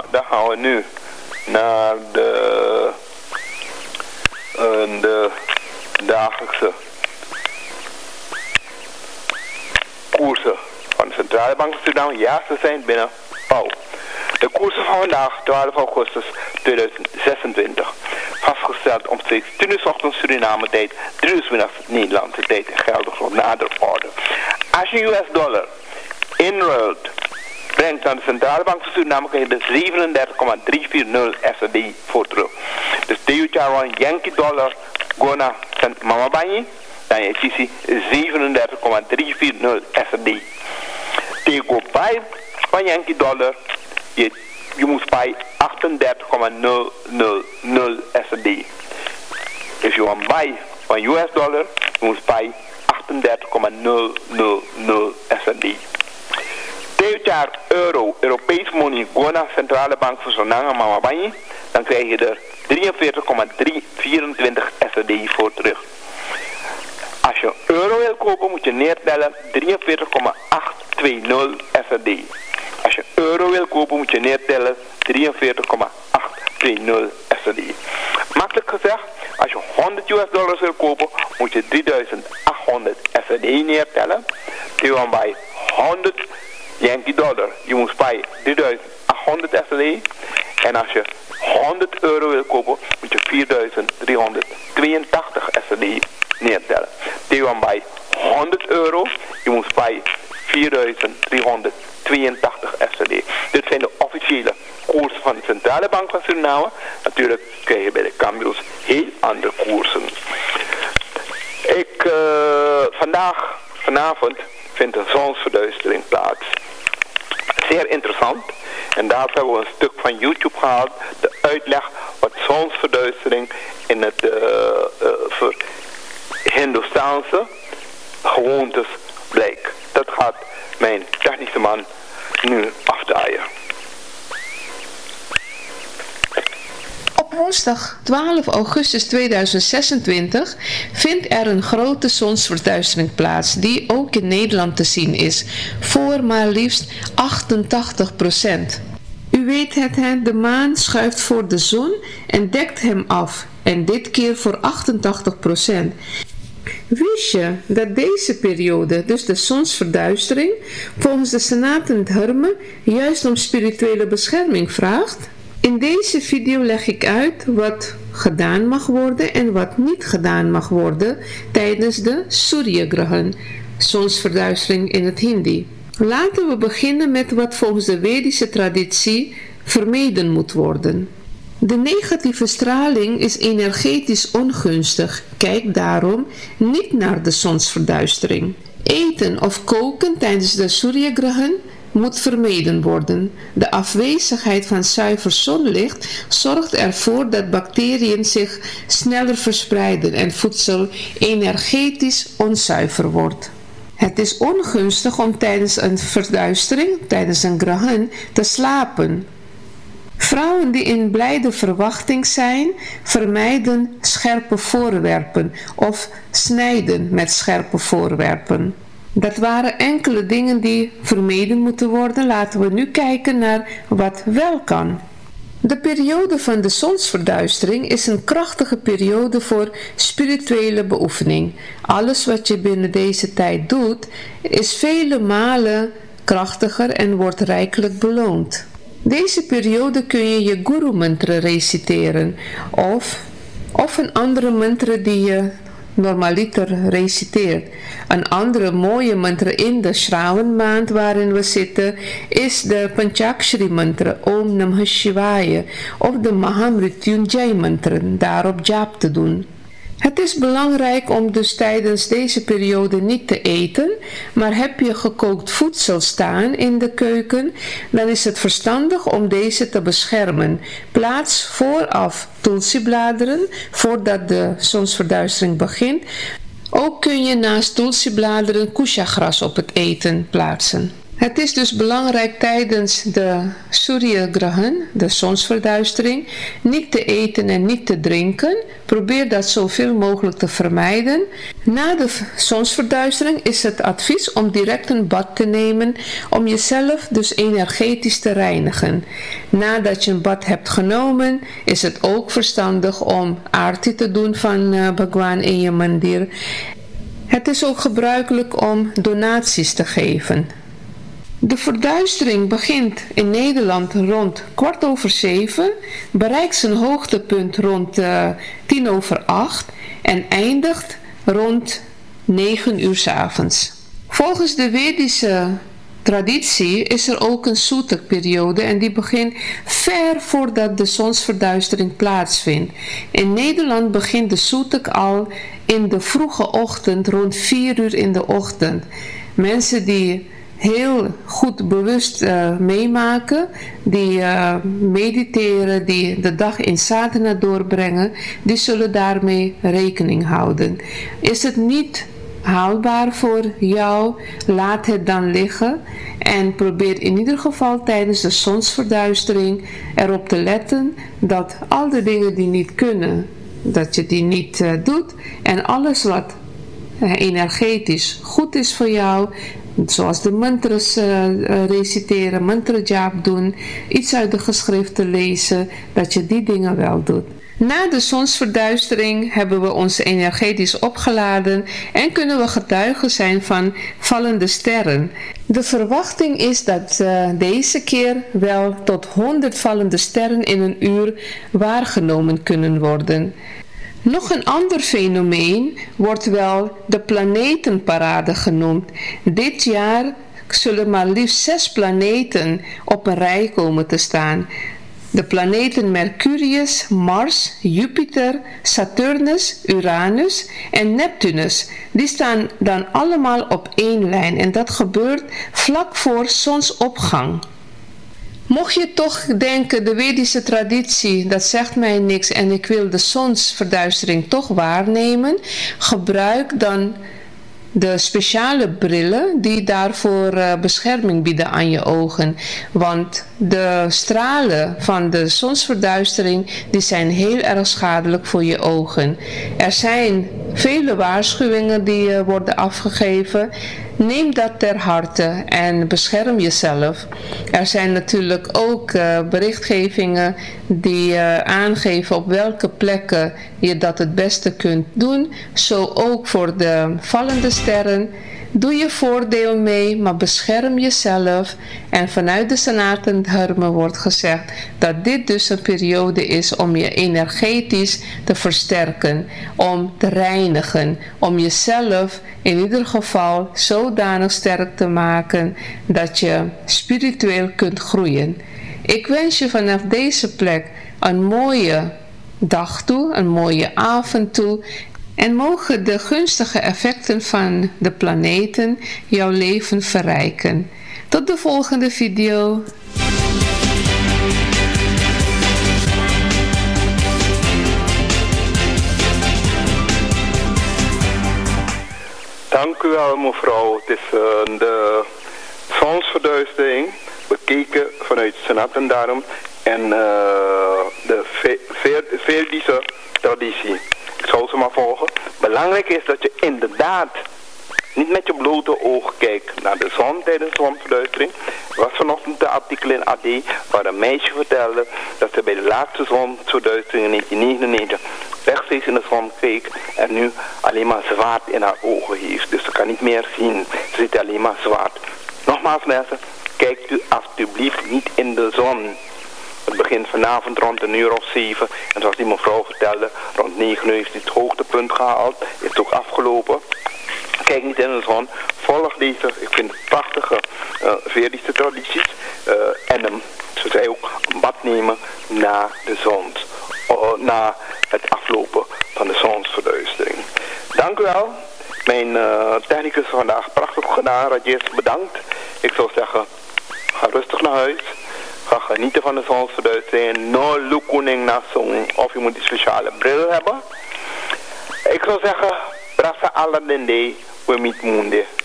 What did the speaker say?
dan gaan we nu naar de dagelijkse koersen van de Centrale Bank van Suriname. Ja, ze zijn binnen pauw. De koersen van vandaag, 12 augustus 2026. Vastgesteld omstreeks 10 uur 's ochtends Suriname tijd, 3 uur 's middags Nederlandse tijd en geldig voor nader orde. Als je US-dollar inruilt, brengt aan de Centrale Bank van Suriname krijg je de 37,340 SRD voor terug. Dus de Yankee dollar gona mama banyi, dan je ziet 37,340 SRD. Tegen bij van Yankee dollar, je moet bij 38,000 SRD. If you want buy van US dollar, je moet bij 38,000 SRD. Dit jaar euro, Europees money, Gona Centrale Bank van Suriname, mama banyi, dan krijg je er 43,324 SRD voor terug. Als je euro wil kopen, moet je neertellen 43,820 SRD. Als je euro wil kopen, moet je neertellen 43,820 SRD. Makkelijk gezegd, als je 100 US dollars wil kopen, moet je 3800 SRD neertellen. Terwijl bij 100 Yankee dollar, je moet bij 3800 SRD. En als je 100 euro wil kopen, moet je 4382 SRD neertellen. Terwijl bij 100 euro, je moet bij 4382 SRD. Dit zijn de officiële koersen van de Centrale Bank van Suriname. Natuurlijk krijg je bij de cambios heel andere koersen. Vanavond vindt een zonsverduistering plaats. Zeer interessant. En daar hebben we een stuk van YouTube gehaald. De uitleg wat zonsverduistering in het voor Hindoestaanse gewoontes blijkt. Dat gaat mijn technische man nu afdraaien. Op woensdag 12 augustus 2026 vindt er een grote zonsverduistering plaats die ook in Nederland te zien is, voor maar liefst 88%. U weet het, hè? De maan schuift voor de zon en dekt hem af, en dit keer voor 88%. Wist je dat deze periode, dus de zonsverduistering, volgens de Senaat in het Hermen juist om spirituele bescherming vraagt? In deze video leg ik uit wat gedaan mag worden en wat niet gedaan mag worden tijdens de Surya-grahan, zonsverduistering in het Hindi. Laten we beginnen met wat volgens de Vedische traditie vermeden moet worden. De negatieve straling is energetisch ongunstig. Kijk daarom niet naar de zonsverduistering. Eten of koken tijdens de Surya-grahan moet vermeden worden. De afwezigheid van zuiver zonlicht zorgt ervoor dat bacteriën zich sneller verspreiden en voedsel energetisch onzuiver wordt. Het is ongunstig om tijdens een verduistering, tijdens een grahan, te slapen. Vrouwen die in blijde verwachting zijn, vermijden scherpe voorwerpen of snijden met scherpe voorwerpen. Dat waren enkele dingen die vermeden moeten worden. Laten we nu kijken naar wat wel kan. De periode van de zonsverduistering is een krachtige periode voor spirituele beoefening. Alles wat je binnen deze tijd doet, is vele malen krachtiger en wordt rijkelijk beloond. Deze periode kun je je guru mantra reciteren of een andere mantra die je normaliter reciteert. Een andere mooie mantra in de Shravan maand waarin we zitten is de Panchakshari mantra Om Namah Shivaya of de Mahamrityunjay mantra, daarop jaap te doen. Het is belangrijk om dus tijdens deze periode niet te eten, maar heb je gekookt voedsel staan in de keuken, dan is het verstandig om deze te beschermen. Plaats vooraf tulsi-bladeren voordat de zonsverduistering begint. Ook kun je naast tulsi-bladeren kusha-gras op het eten plaatsen. Het is dus belangrijk tijdens de Surya Grahan, de zonsverduistering, niet te eten en niet te drinken. Probeer dat zoveel mogelijk te vermijden. Na de zonsverduistering is het advies om direct een bad te nemen om jezelf dus energetisch te reinigen. Nadat je een bad hebt genomen is het ook verstandig om aarti te doen van Bhagwan in je mandir. Het is ook gebruikelijk om donaties te geven. De verduistering begint in Nederland rond 7:15, bereikt zijn hoogtepunt rond 7:10 en eindigt rond 9 uur 's avonds. Volgens de Vedische traditie is er ook een Soetak-periode en die begint ver voordat de zonsverduistering plaatsvindt. In Nederland begint de Soetak al in de vroege ochtend, rond 4 uur in de ochtend. Mensen die heel goed bewust meemaken, die mediteren, die de dag in sadhana doorbrengen, die zullen daarmee rekening houden. Is het niet haalbaar voor jou, laat het dan liggen en probeer in ieder geval tijdens de zonsverduistering erop te letten dat al de dingen die niet kunnen, dat je die niet doet en alles wat energetisch goed is voor jou, zoals de mantras reciteren, mantra jap doen, iets uit de geschriften lezen, dat je die dingen wel doet. Na de zonsverduistering hebben we ons energetisch opgeladen en kunnen we getuigen zijn van vallende sterren. De verwachting is dat deze keer wel tot 100 vallende sterren in een uur waargenomen kunnen worden. Nog een ander fenomeen wordt wel de planetenparade genoemd. Dit jaar zullen maar liefst 6 planeten op een rij komen te staan. De planeten Mercurius, Mars, Jupiter, Saturnus, Uranus en Neptunus, die staan dan allemaal op één lijn en dat gebeurt vlak voor zonsopgang. Mocht je toch denken, de Vedische traditie, dat zegt mij niks en ik wil de zonsverduistering toch waarnemen, gebruik dan de speciale brillen die daarvoor bescherming bieden aan je ogen. Want de stralen van de zonsverduistering die zijn heel erg schadelijk voor je ogen. Er zijn vele waarschuwingen die worden afgegeven. Neem dat ter harte en bescherm jezelf. Er zijn natuurlijk ook berichtgevingen die aangeven op welke plekken je dat het beste kunt doen. Zo ook voor de vallende sterren. Doe je voordeel mee, maar bescherm jezelf. En vanuit de Sanatana Dharma wordt gezegd dat dit dus een periode is om je energetisch te versterken, om te reinigen, om jezelf in ieder geval zodanig sterk te maken dat je spiritueel kunt groeien. Ik wens je vanaf deze plek een mooie dag toe, een mooie avond toe. En mogen de gunstige effecten van de planeten jouw leven verrijken. Tot de volgende video. Dank u wel mevrouw. Het is de zonsverduistering bekeken vanuit Sanatana Dharma en de Vedische traditie. Ik zou ze maar volgen. Belangrijk is dat je inderdaad niet met je blote oog kijkt naar de zon tijdens de zonsverduistering. Er was vanochtend een artikel in AD waar een meisje vertelde dat ze bij de laatste zonsverduistering in 1999 rechtstreeks in de zon keek en nu alleen maar zwart in haar ogen heeft. Dus ze kan niet meer zien. Ze ziet alleen maar zwart. Nogmaals mensen, kijkt u alsjeblieft niet in de zon. Het begint vanavond rond 7:00 en zoals die mevrouw vertelde, rond 9 uur heeft hij het hoogtepunt gehaald. Is het ook afgelopen. Kijk niet in de zon. Volg deze, ik vind het prachtige Vedische tradities. En ze zei ook een bad nemen na de zon. Na het aflopen van de zonsverduistering. Dank u wel. Mijn technicus vandaag prachtig gedaan. Rajesh, bedankt. Ik zou zeggen, ga rustig naar huis. Ga genieten van de zonsverduistering. No lukuning na zon. Of je moet die speciale bril hebben. Ik zou zeggen, brasa alla dende we meet mundi.